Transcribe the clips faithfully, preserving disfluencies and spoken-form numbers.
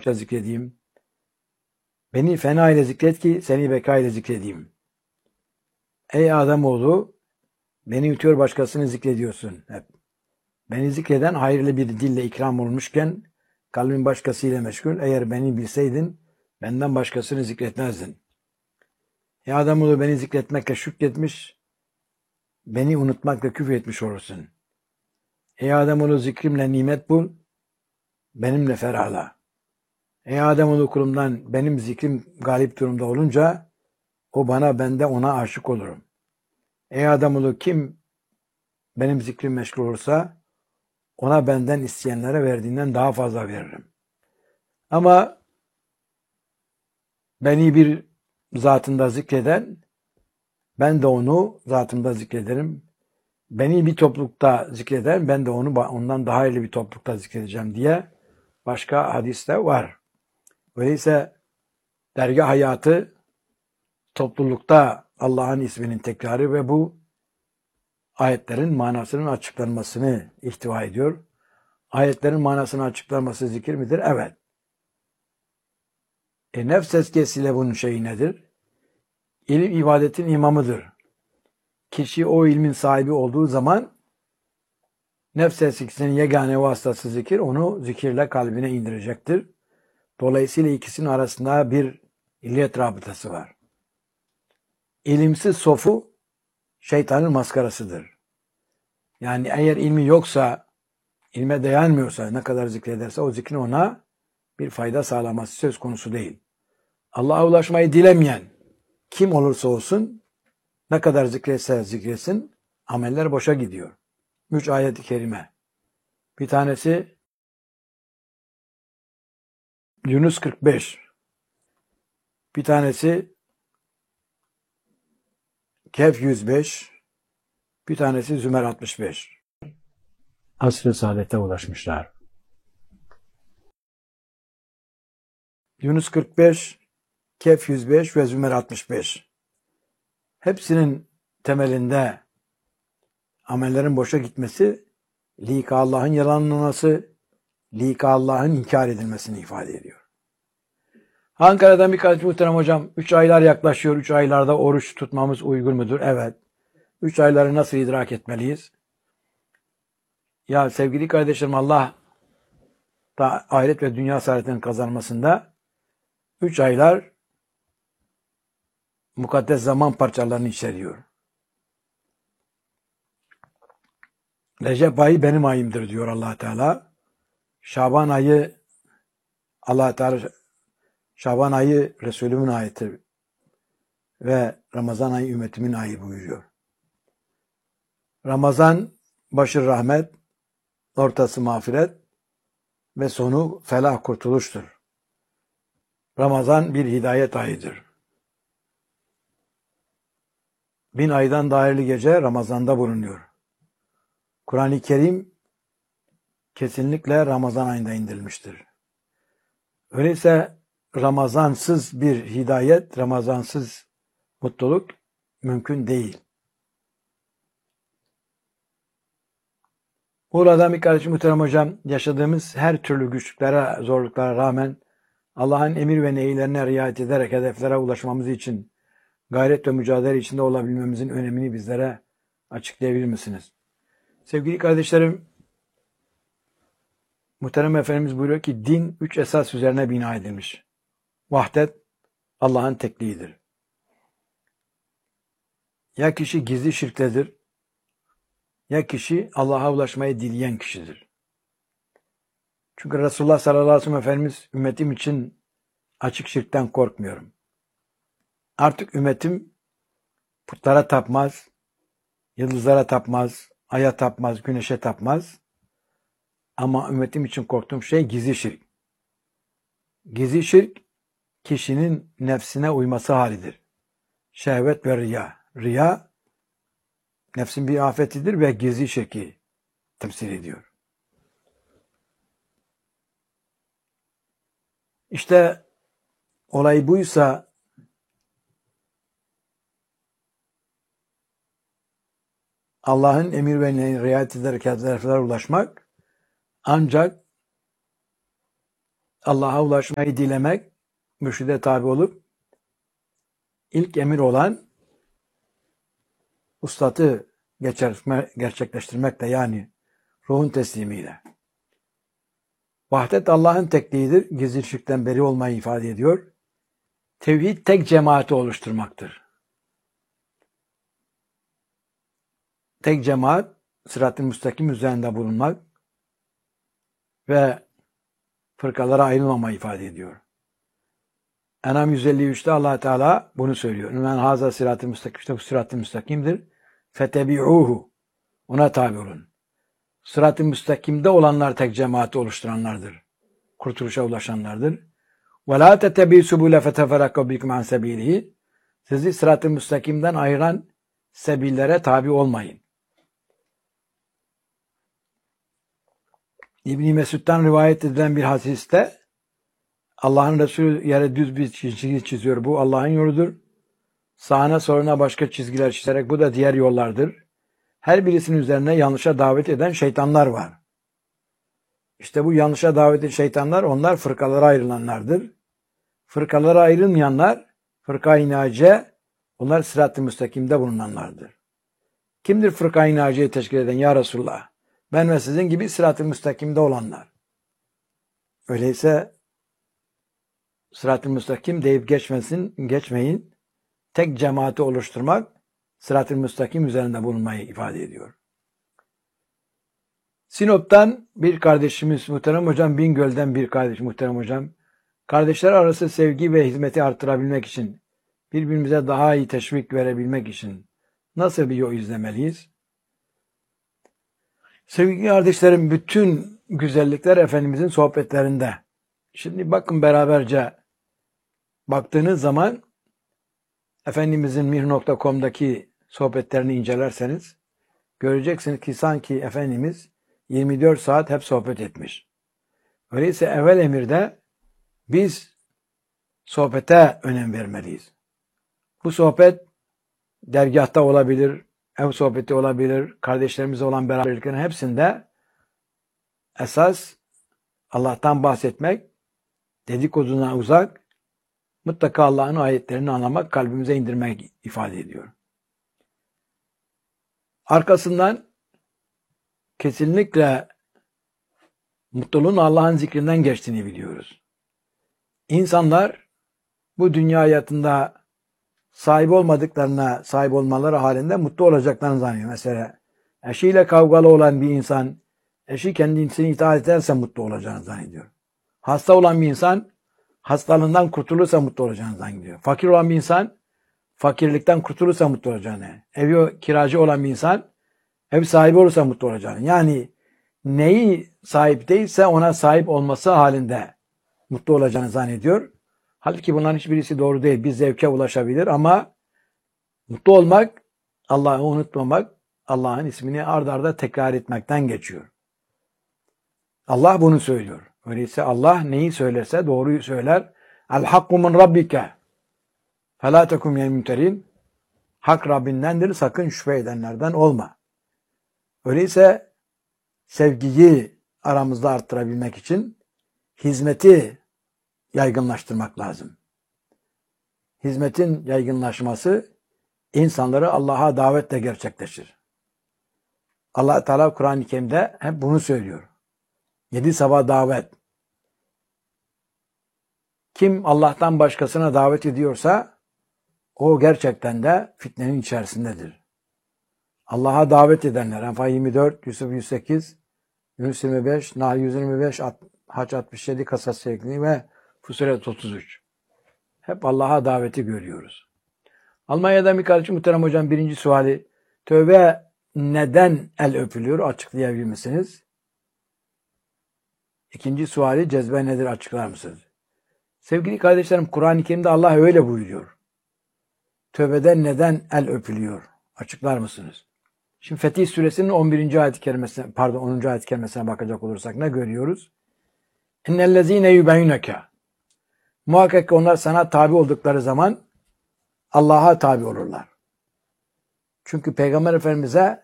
çokça zikredeyim. Beni fena ile zikret ki seni beka ile zikredeyim. Ey Ademoğlu, beni yutuyor başkasını zikrediyorsun hep. Beni zikreden hayırlı bir dille ikram olmuşken kalbin başkasıyla meşgul. Eğer beni bilseydin benden başkasını zikretmezdin. Ey Ademoğlu, beni zikretmekle şükretmiş, beni unutmakla küfür etmiş olursun. Ey Ademoğlu, zikrimle nimet bul, benimle ferahla. Ey Ademoğlu, kulumdan benim zikrim galip durumda olunca o bana, ben de ona aşık olurum. Ey Ademoğlu, kim benim zikrim meşgul olursa ona benden isteyenlere verdiğinden daha fazla veririm. Ama beni bir zatında zikreden, ben de onu zatımda zikrederim. Beni bir toplulukta zikreden, ben de onu ondan daha iyi bir toplulukta zikredeceğim diye başka hadiste var. Öyleyse dergâh hayatı toplulukta Allah'ın isminin tekrarı ve bu ayetlerin manasının açıklanmasını ihtiva ediyor. Ayetlerin manasının açıklanması zikir midir? Evet. E nefs tezkiyesiyle bunun şeyi nedir? İlim ibadetin imamıdır. Kişi o ilmin sahibi olduğu zaman nefs tezkiyesinin yegane vasıtası zikir, onu zikirle kalbine indirecektir. Dolayısıyla ikisinin arasında bir illiyet rabıtası var. İlimsiz sofu şeytanın maskarasıdır. Yani eğer ilmi yoksa, ilme dayanmıyorsa, ne kadar zikrederse o zikrin ona bir fayda sağlaması söz konusu değil. Allah'a ulaşmayı dilemeyen kim olursa olsun, ne kadar zikretse zikretsin, ameller boşa gidiyor. Üç ayet-i kerime. Bir tanesi Yunus kırk beş. Bir tanesi Kehf yüz beş. Bir tanesi Zümer altmış beş. Asr-ı saadete ulaşmışlar. Yunus kırk beş, Kehf yüz beş ve Zümer altmış beş. Hepsinin temelinde amellerin boşa gitmesi, lika Allah'ın yalanlanması, lika Allah'ın inkar edilmesini ifade ediyor. Ankara'dan bir kardeş, muhterem hocam, üç aylar yaklaşıyor. Üç aylarda oruç tutmamız uygun mudur? Evet. Üç ayları nasıl idrak etmeliyiz? Ya sevgili kardeşlerim, Allah da ahiret ve dünya saadetinin kazanmasında üç aylar mukaddes zaman parçalarını içeriyor. Recep ayı benim ayımdır diyor Allah Teala. Şaban ayı Allah Teala Şaban ayı Resulümün ayıdır ve Ramazan ayı ümmetimin ayı buyuruyor. Ramazan başı rahmet, ortası mağfiret ve sonu felah, kurtuluştur. Ramazan bir hidayet ayıdır. Bin aydan daha hayırlı gece Ramazan'da bulunuyor. Kur'an-ı Kerim kesinlikle Ramazan ayında indirilmiştir. Öyleyse Ramazansız bir hidayet, Ramazansız mutluluk mümkün değil. Buradan bir kardeşim, muhterem hocam, yaşadığımız her türlü güçlüklere, zorluklara rağmen Allah'ın emir ve nehirlerine riayet ederek hedeflere ulaşmamız için gayret ve mücadele içinde olabilmemizin önemini bizlere açıklayabilir misiniz? Sevgili kardeşlerim, muhterem Efendimiz buyuruyor ki din üç esas üzerine bina edilmiş. Vahdet Allah'ın tekliğidir. Ya kişi gizli şirktedir, ya kişi Allah'a ulaşmayı dileyen kişidir. Çünkü Resulullah sallallahu aleyhi ve sellem Efendimiz, ümmetim için açık şirkten korkmuyorum. Artık ümmetim putlara tapmaz, yıldızlara tapmaz, aya tapmaz, güneşe tapmaz. Ama ümmetim için korktuğum şey gizli şirk. Gizli şirk kişinin nefsine uyması halidir. Şehvet ve riya. Riya nefsin bir afetidir ve gizli şirki temsil ediyor. İşte olay buysa Allah'ın emir ve nehirlerine riayet ederek hedeflere ulaşmak ancak Allah'a ulaşmayı dilemek, mürşide tabi olup ilk emir olan uslatı gerçekleştirmekle, yani ruhun teslimiyle. Vahdet Allah'ın tekliğidir. Gizli şirkten beri olmayı ifade ediyor. Tevhid tek cemaati oluşturmaktır. Tek cemaat, sırat-ı müstakim üzerinde bulunmak ve fırkalara ayrılmamayı ifade ediyor. En'am yüz elli üçte Allah Teala bunu söylüyor. Men haza sırat-ı müstakim, işte bu sırat-ı müstakimdir. Fetebi'uhu. Ona tabi olun. Sırat-ı müstakimde olanlar tek cemaati oluşturanlardır. Kurtuluşa ulaşanlardır. Ve la tetebi subule feteferakka bikum an sebilihi. Sizi sırat-ı müstakimden ayıran sebillere tabi olmayın. İbn-i Mesud'dan rivayet edilen bir hadiste Allah'ın Resulü yere düz bir çizgi çiziyor. Bu Allah'ın yoludur. Sağına soluna başka çizgiler çizerek bu da diğer yollardır. Her birisinin üzerine yanlışa davet eden şeytanlar var. İşte bu yanlışa davet eden şeytanlar, onlar fırkalara ayrılanlardır. Fırkalara ayrılmayanlar, fırka-i naciye, onlar sırat-ı müstakimde bulunanlardır. Kimdir fırka-i naciyeyi teşkil eden ya Resulullah? Ben ve sizin gibi sırat-ı müstakimde olanlar. Öyleyse sırat-ı müstakim deyip geçmesin, geçmeyin. Tek cemaati oluşturmak, sırat-ı müstakim üzerinde bulunmayı ifade ediyor. Sinop'tan bir kardeşimiz, muhterem hocam, Bingöl'den bir kardeş, muhterem hocam, kardeşler arası sevgi ve hizmeti artırabilmek için, birbirimize daha iyi teşvik verebilmek için nasıl bir yol izlemeliyiz? Sevgili kardeşlerim, bütün güzellikler Efendimizin sohbetlerinde. Şimdi bakın beraberce, baktığınız zaman Efendimizin mir nokta com'daki sohbetlerini incelerseniz göreceksiniz ki sanki Efendimiz yirmi dört saat hep sohbet etmiş. Öyleyse evvel emirde biz sohbete önem vermeliyiz. Bu sohbet dergâhta olabilir, ev sohbeti olabilir, kardeşlerimizle olan beraberliklerin hepsinde esas Allah'tan bahsetmek, dedikodudan uzak, mutlaka Allah'ın ayetlerini anlamak, kalbimize indirmek ifade ediyor. Arkasından kesinlikle mutluluğun Allah'ın zikrinden geçtiğini biliyoruz. İnsanlar bu dünya hayatında sahip olmadıklarına sahip olmaları halinde mutlu olacaklarını zannediyor. Mesela eşiyle kavgalı olan bir insan, eşi kendisine itaat ederse mutlu olacağını zannediyor. Hasta olan bir insan, hastalığından kurtulursa mutlu olacağını zannediyor. Fakir olan bir insan, fakirlikten kurtulursa mutlu olacağını. Evi kiracı olan bir insan, ev sahibi olursa mutlu olacağını. Yani neyi sahip değilse ona sahip olması halinde mutlu olacağını zannediyor. Halbuki bunların hiçbirisi doğru değil. Bir zevke ulaşabilir ama mutlu olmak, Allah'ı unutmamak, Allah'ın ismini ard arda tekrar etmekten geçiyor. Allah bunu söylüyor. Öyleyse Allah neyi söylerse doğruyu söyler. El-hakku min rabbike felâ tekun minel mümterin. Hak Rabbindendir, sakın şüphe edenlerden olma. Öyleyse sevgiyi aramızda arttırabilmek için hizmeti yaygınlaştırmak lazım. Hizmetin yaygınlaşması insanları Allah'a davetle gerçekleşir. Allah Teala Kur'an-ı Kerim'de hep bunu söylüyor. Yedi sabah davet. Kim Allah'tan başkasına davet ediyorsa o gerçekten de fitnenin içerisindedir. Allah'a davet edenler, Enfal yirmi dört, Yusuf yüz sekiz, Yunus yirmi beş, Nahl yüz yirmi beş, Hac altmış yedi, Kasas seksen ve Fussilet otuz üç. Hep Allah'a daveti görüyoruz. Almanya'dan bir kardeşim, muhterem hocam, birinci suali, tövbe neden el öpülüyor, açıklayabilir misiniz? İkinci suali, cezbe nedir, açıklar mısınız? Sevgili kardeşlerim, Kur'an-ı Kerim'de Allah öyle buyuruyor. Tövbeden neden el öpülüyor, açıklar mısınız? Şimdi Fetih Suresinin on birinci ayet-i kerimesine, pardon onuncu ayet-i kerimesine bakacak olursak ne görüyoruz? İnnellezîne yübeyyüneke. Muhakkak ki onlar sana tabi oldukları zaman Allah'a tabi olurlar. Çünkü Peygamber Efendimiz'e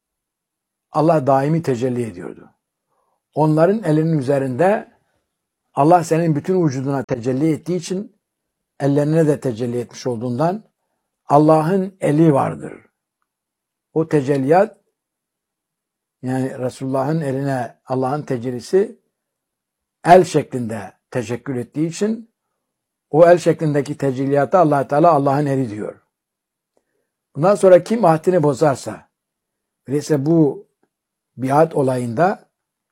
Allah daimi tecelli ediyordu. Onların elinin üzerinde Allah senin bütün vücuduna tecelli ettiği için ellerine de tecelli etmiş olduğundan Allah'ın eli vardır. O tecelliyat, yani Resulullah'ın eline Allah'ın tecellisi el şeklinde teşekkür ettiği için o el şeklindeki tecelliyata Allah Teala Allah'ın eli diyor. Bundan sonra kim ahdini bozarsa, öyleyse bu biat olayında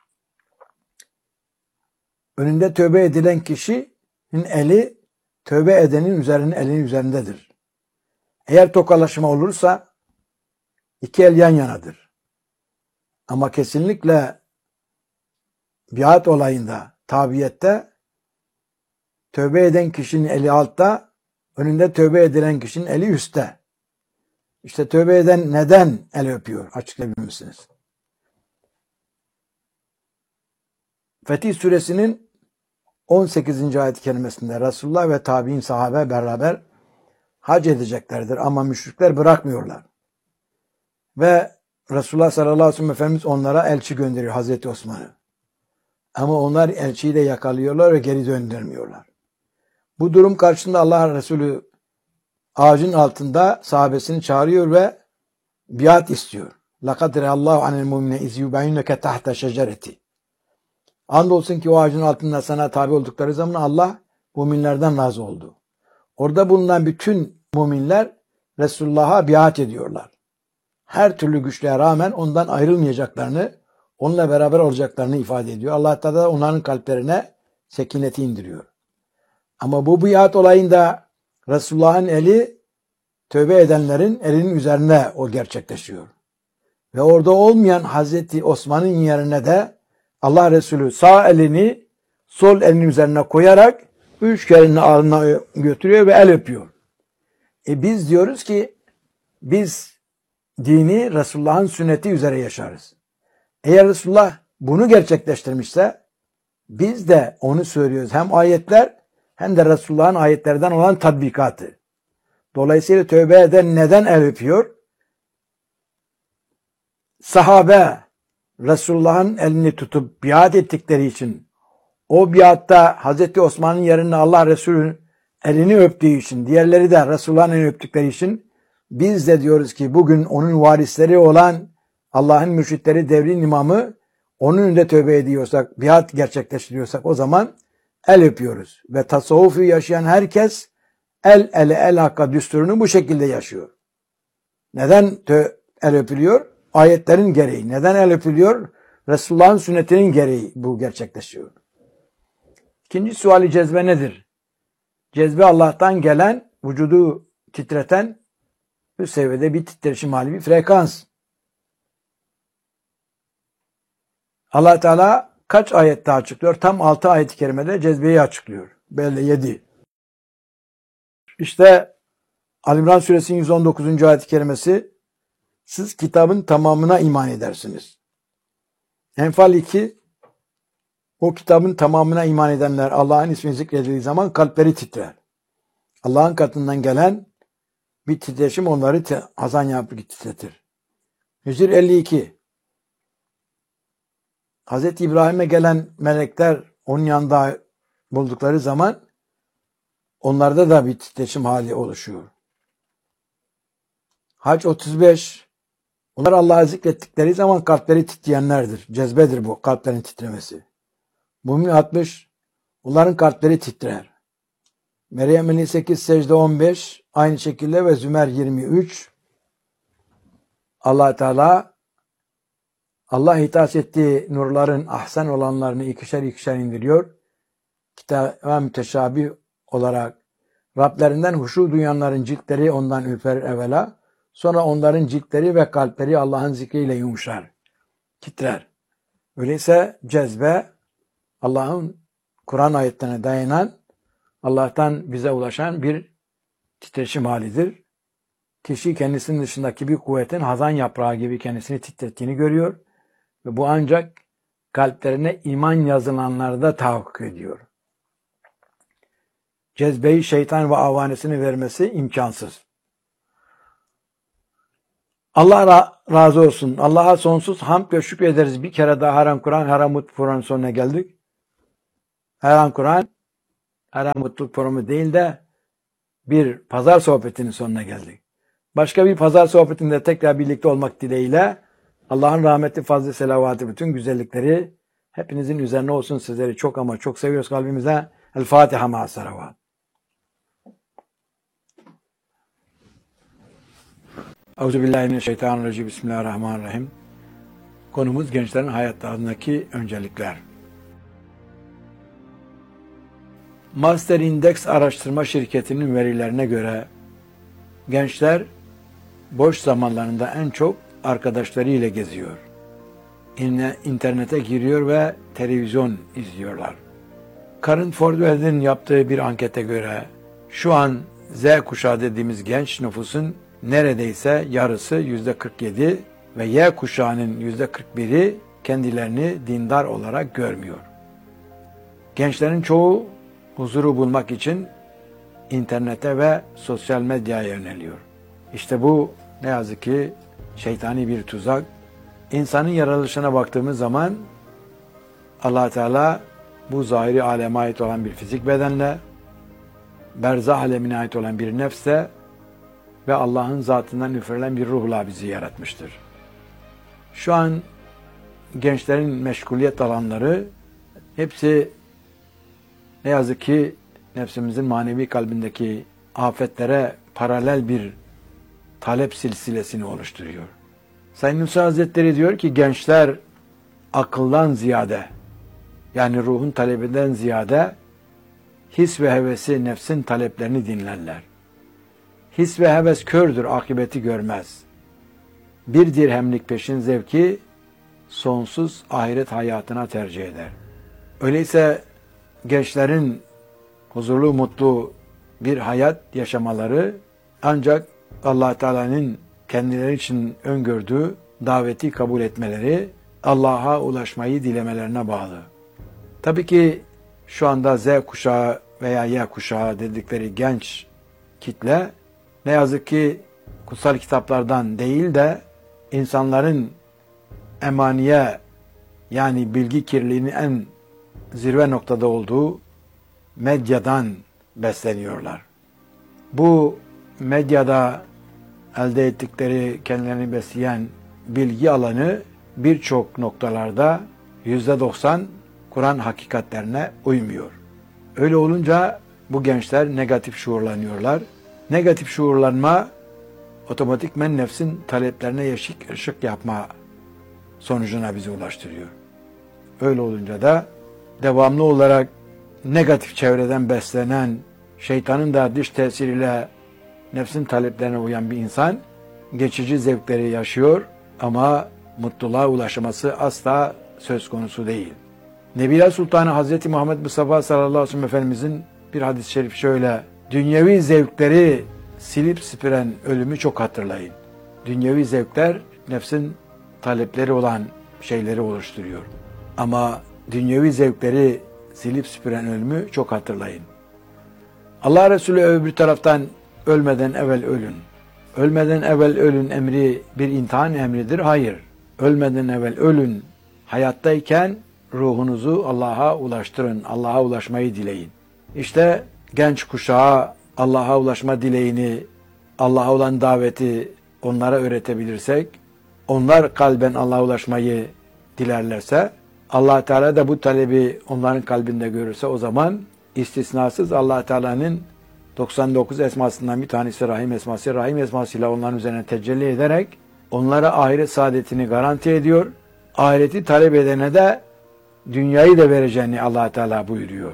önünde tövbe edilen kişinin eli tövbe edenin üzerinin elinin üzerindedir. Eğer tokalaşma olursa iki el yan yanadır. Ama kesinlikle biat olayında, tabiyette tövbe eden kişinin eli altta, önünde tövbe edilen kişinin eli üstte. İşte tövbe eden neden el öpüyor? Açıklayabilir misiniz? Fetih Suresinin on sekizinci ayet-i kerimesinde Resulullah ve tabi'in sahabe beraber hac edeceklerdir ama müşrikler bırakmıyorlar. Ve Resulullah sallallahu aleyhi ve sellem Efendimiz onlara elçi gönderiyor, Hazreti Osman'ı. Ama onlar elçiyi de yakalıyorlar ve geri döndürmüyorlar. Bu durum karşısında Allah Resulü ağacın altında sahabesini çağırıyor ve biat istiyor. لَقَدْ رَيَ اللّٰهُ عَنَ الْمُؤْمِنَ اِذْ يُبَيُّنَكَ تَحْتَ شَجَرَةِ Andolsun ki o ağacın altında sana tabi oldukları zaman Allah müminlerden razı oldu. Orada bulunan bütün müminler Resulullah'a biat ediyorlar. Her türlü güçlüğe rağmen ondan ayrılmayacaklarını, onunla beraber olacaklarını ifade ediyor. Allah Teala onların kalplerine sekineti indiriyor. Ama bu biat olayında Resulullah'ın eli tövbe edenlerin elinin üzerine o gerçekleşiyor. Ve orada olmayan Hazreti Osman'ın yerine de Allah Resulü sağ elini sol elinin üzerine koyarak üç kere alnına götürüyor ve el öpüyor. E biz diyoruz ki biz dini Resulullah'ın sünneti üzere yaşarız. Eğer Resulullah bunu gerçekleştirmişse biz de onu söylüyoruz. Hem ayetler hem de Resulullah'ın ayetlerden olan tatbikatı. Dolayısıyla tövbe eden neden el öpüyor? Sahabe Resulullah'ın elini tutup biat ettikleri için, o biatta Hazreti Osman'ın yerine Allah Resulü'nün elini öptüğü için, diğerleri de Resulullah'ın elini öptükleri için biz de diyoruz ki bugün onun varisleri olan Allah'ın mürşitleri, devrin imamı, onun önünde tövbe ediyorsak, biat gerçekleştiriyorsak o zaman el öpüyoruz. Ve tasavvufu yaşayan herkes el ele el hakka düsturunu bu şekilde yaşıyor. Neden el öpülüyor? Ayetlerin gereği. Neden el öpülüyor? Resulullah'ın sünnetinin gereği bu gerçekleşiyor. İkinci suali cezbe nedir? Cezbe Allah'tan gelen, vücudu titreten üst seviyede bir titreşim hali, bir frekans. Allah Teala kaç ayette açıklıyor? Tam altı ayet-i kerimede cezbeyi açıklıyor. Belli yedi. İşte Ali İmran Suresinin yüz on dokuzuncu ayet-i kerimesi, siz kitabın tamamına iman edersiniz. Enfal iki, o kitabın tamamına iman edenler Allah'ın ismi zikredildiği zaman kalpleri titrer. Allah'ın katından gelen bir titreşim onları hazan yapıp titretir. Hicr elli iki, Hazreti İbrahim'e gelen melekler onun yanında buldukları zaman onlarda da bir titreşim hali oluşuyor. Hac otuz beş, onlar Allah'ı zikrettikleri zaman kalpleri titreyenlerdir. Cezbedir bu kalplerin titremesi. Mümin altmış, onların kalpleri titrer. Meryem elli sekiz, Secde on beş, aynı şekilde ve Zümer yirmi üç, Allah Teala Allah hitap ettiği nurların ahsen olanlarını ikişer ikişer indiriyor. Kitaba müteşabih olarak Rablerinden huşu duyanların ciltleri ondan ürper evvela. Sonra onların ciltleri ve kalpleri Allah'ın zikriyle yumuşar, titrer. Öyleyse cezbe Allah'ın Kur'an ayetlerine dayanan, Allah'tan bize ulaşan bir titreşim halidir. Kişi kendisinin dışındaki bir kuvvetin hazan yaprağı gibi kendisini titrettiğini görüyor ve bu ancak kalplerine iman yazılanlarda tahakkuk ediyor. Cezbeyi şeytan ve avanesini vermesi imkansız. Allah razı olsun. Allah'a sonsuz hamd ve şükrederiz. Bir kere daha haram Kur'an, haram Kur'an sonuna geldik. Her an Kur'an, her an mutluluk programı değil de bir pazar sohbetinin sonuna geldik. Başka bir pazar sohbetinde tekrar birlikte olmak dileğiyle Allah'ın rahmeti, fazlı, selavatı, bütün güzellikleri hepinizin üzerine olsun. Sizleri çok ama çok seviyoruz kalbimize. El Fatiha ma'as salavat. Euzubillahimineşşeytanirracim. Bismillahirrahmanirrahim. Konumuz gençlerin hayatlarındaki öncelikler. Master Index araştırma şirketinin verilerine göre gençler boş zamanlarında en çok arkadaşlarıyla geziyor. İnternete giriyor ve televizyon izliyorlar. Current Forward'in yaptığı bir ankete göre şu an Z kuşağı dediğimiz genç nüfusun neredeyse yarısı yüzde kırk yedi ve Y kuşağının yüzde kırk biri kendilerini dindar olarak görmüyor. Gençlerin çoğu huzuru bulmak için internete ve sosyal medyaya yöneliyor. İşte bu ne yazık ki şeytani bir tuzak. İnsanın yaratılışına baktığımız zaman Allah Teala bu zahiri aleme ait olan bir fizik bedenle, berzah alemine ait olan bir nefsle ve Allah'ın zatından üfürülen bir ruhla bizi yaratmıştır. Şu an gençlerin meşguliyet alanları hepsi ne yazık ki nefsimizin manevi kalbindeki afetlere paralel bir talep silsilesini oluşturuyor. Said Nursi Hazretleri diyor ki gençler akıldan ziyade, yani ruhun talebinden ziyade his ve hevesi, nefsin taleplerini dinlerler. His ve heves kördür, akıbeti görmez. Bir dirhemlik peşin zevki sonsuz ahiret hayatına tercih eder. Öyleyse gençlerin huzurlu, mutlu bir hayat yaşamaları ancak Allah Teala'nın kendileri için öngördüğü daveti kabul etmeleri, Allah'a ulaşmayı dilemelerine bağlı. Tabii ki şu anda Z kuşağı veya Y kuşağı dedikleri genç kitle ne yazık ki kutsal kitaplardan değil de insanların emaniye, yani bilgi kirliliğinin en zirve noktada olduğu medyadan besleniyorlar. Bu medyada elde ettikleri, kendilerini besleyen bilgi alanı birçok noktalarda yüzde doksan Kur'an hakikatlerine uymuyor. Öyle olunca bu gençler negatif şuurlanıyorlar. Negatif şuurlanma otomatikmen nefsin taleplerine yeşik ışık yapma sonucuna bizi ulaştırıyor. Öyle olunca da devamlı olarak negatif çevreden beslenen, şeytanın da dış tesiriyle nefsin taleplerine uyan bir insan geçici zevkleri yaşıyor ama mutluluğa ulaşması asla söz konusu değil. Nebiler Sultanı Hazreti Muhammed Mustafa sallallahu aleyhi ve sellem Efendimizin bir hadis-i şerif şöyle: dünyevi zevkleri silip süpüren ölümü çok hatırlayın. Dünyevi zevkler nefsin talepleri olan şeyleri oluşturuyor. Ama dünyevi zevkleri silip süpüren ölümü çok hatırlayın. Allah Resulü öbür taraftan ölmeden evvel ölün. Ölmeden evvel ölün emri bir imtihan emridir. Hayır. Ölmeden evvel ölün. Hayattayken ruhunuzu Allah'a ulaştırın. Allah'a ulaşmayı dileyin. İşte genç kuşağa Allah'a ulaşma dileğini, Allah'a olan daveti onlara öğretebilirsek, onlar kalben Allah'a ulaşmayı dilerlerse, Allah Teala da bu talebi onların kalbinde görürse o zaman istisnasız Allah Teala'nın doksan dokuz esmasından bir tanesi Rahim esması, Rahim esmasıyla onların üzerine tecelli ederek onlara ahiret saadetini garanti ediyor. Ahireti talep edene de dünyayı da vereceğini Allah Teala buyuruyor.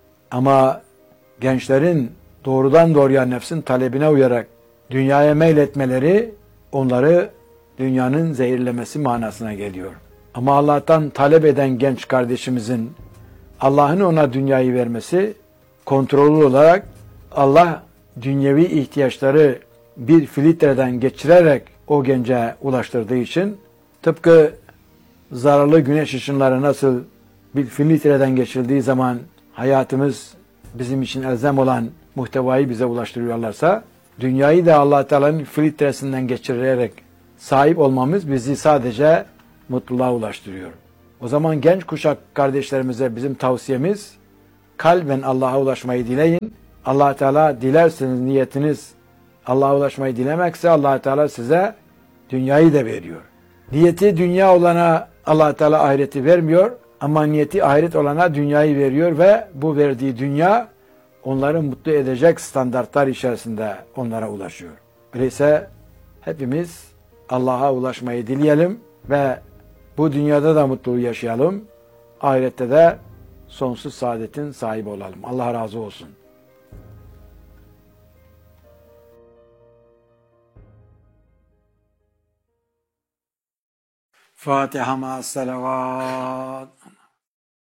Ama gençlerin doğrudan doğruya nefsin talebine uyarak dünyaya meyletmeleri onları dünyanın zehirlemesi manasına geliyor. Ama Allah'tan talep eden genç kardeşimizin Allah'ın ona dünyayı vermesi kontrollü olarak Allah dünyevi ihtiyaçları bir filtreden geçirerek o gence ulaştırdığı için tıpkı zararlı güneş ışınları nasıl bir filtreden geçirildiği zaman hayatımız bizim için elzem olan muhtevayı bize ulaştırıyorlarsa dünyayı da Allah Teala'nın filtresinden geçirerek sahip olmamız bizi sadece mutluluğa ulaştırıyor. O zaman genç kuşak kardeşlerimize bizim tavsiyemiz kalben Allah'a ulaşmayı dileyin. Allah Teala dilerseniz niyetiniz Allah'a ulaşmayı dilemekse Allah Teala size dünyayı da veriyor. Niyeti dünya olana Allah Teala ahireti vermiyor ama niyeti ahiret olana dünyayı veriyor ve bu verdiği dünya onları mutlu edecek standartlar içerisinde onlara ulaşıyor. Öyleyse hepimiz Allah'a ulaşmayı dileyelim ve bu dünyada da mutluluğu yaşayalım. Ahirette de sonsuz saadetin sahibi olalım. Allah razı olsun. Fatiha ma'as salavat.